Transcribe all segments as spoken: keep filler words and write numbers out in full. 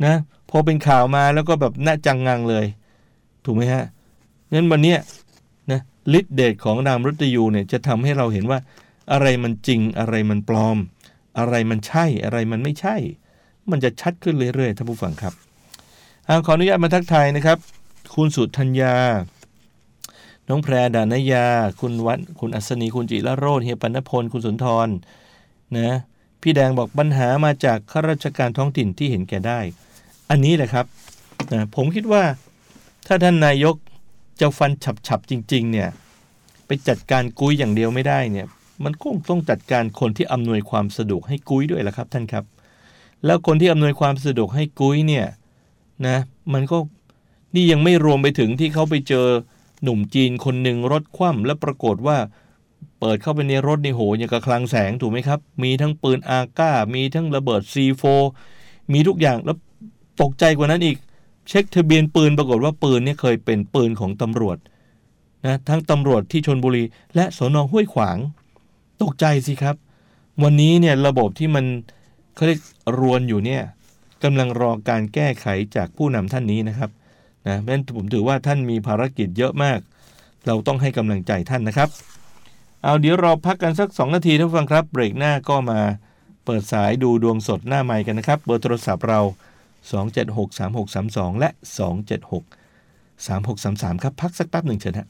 นะพอเป็นข่าวมาแล้วก็แบบน่าจังงังเลยถูกไหมฮะงั้นวันนี้นะฤทธิ์เดชของนางมฤตยูเนี่ยจะทำให้เราเห็นว่าอะไรมันจริงอะไรมันปลอมอะไรมันใช่อะไรมันไม่ใช่มันจะชัดขึ้นเรื่อยๆท่านผู้ฟังครับขออนุญาตมาทักทายนะครับคุณสุธัญญาน้องแพรดานยาคุณวัดคุณอัศนีคุณจิรโรจน์เฮียปนพลคุณสุนทรนะพี่แดงบอกปัญหามาจากข้าราชการท้องถิ่นที่เห็นแก่ได้อันนี้แหละครับนะผมคิดว่าถ้าท่านนายกจะฟันฉับๆจริงๆเนี่ยไปจัดการกุ้ยอย่างเดียวไม่ได้เนี่ยมันคงต้องจัดการคนที่อำนวยความสะดวกให้กุ้ยด้วยล่ะครับท่านครับแล้วคนที่อำนวยความสะดวกให้กุ้ยเนี่ยนะมันก็นี่ยังไม่รวมไปถึงที่เขาไปเจอหนุ่มจีนคนหนึ่งรถคว่ำแล้วปรากฏว่าเปิดเข้าไปในรถในโหอย่างกับคลังแสงถูกไหมครับมีทั้งปืนอาก้ามีทั้งระเบิด ซี โฟร์ มีทุกอย่างแล้วตกใจกว่านั้นอีกเช็คทะเบียนปืนปรากฏว่าปืนนี่เคยเป็นปืนของตำรวจนะทั้งตำรวจที่ชลบุรีและสน.ห้วยขวางตกใจสิครับวันนี้เนี่ยระบบที่มันเขาเรียกรวนอยู่เนี่ยกำลังรอการแก้ไขจากผู้นำท่านนี้นะครับนะเพราะฉะนั้นผมถือว่าท่านมีภารกิจเยอะมากเราต้องให้กำลังใจท่านนะครับเอาเดี๋ยวเราพักกันสักสองนาทีท่านผู้ฟังครับเบรกหน้าก็มาเปิดสายดูดวงสดหน้าไมค์กันนะครับเบอร์โทรศัพท์เราสอง เจ็ด หก สาม หก สาม สองและสอง เจ็ด หก สาม หก สาม สามครับพักสักแป๊บหนึ่งเชิญฮะ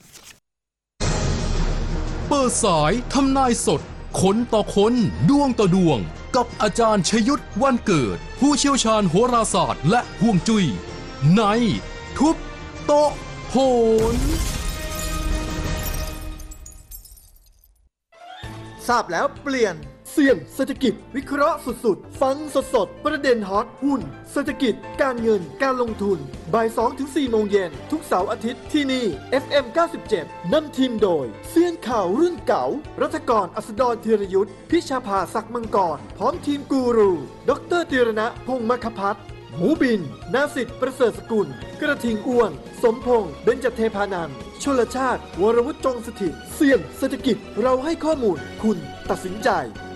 เปิดสายทำนายสดคนต่อคนดวงต่อดวงกับอาจารย์ชยุทธวันเกิดผู้เชี่ยวชาญโหราศาสตร์และฮวงจุ้ยในทุบโต๊ะโหนทราบแล้วเปลี่ยนเสี่ยงเศรษฐกิจวิเคราะห์สุดๆฟังสดๆประเด็นฮอตหุ้นเศรษฐกิจการเงินการลงทุนบ่าย สองถึงสี่ โมงเย็นทุกเสาร์อาทิตย์ที่นี่ เอฟ เอ็ม เก้าสิบเจ็ด นำทีมโดยเซียนข่าวรุ่นเก่ารัฐกรอัสดรธีรยุทธพิชาภาศักดิ์มังกรพร้อมทีมกูรูดรธีรณะพงษ์มคพัฒน์หมูบินนาสิทธิ์ประเสริฐสกุลกระทิงอ้วนสมพงษ์เบญจเทพานันท์ชลชาติวรวุฒิจงสถิตย์เสี่ยงเศรษฐกิจเราให้ข้อมูลคุณตัดสินใจ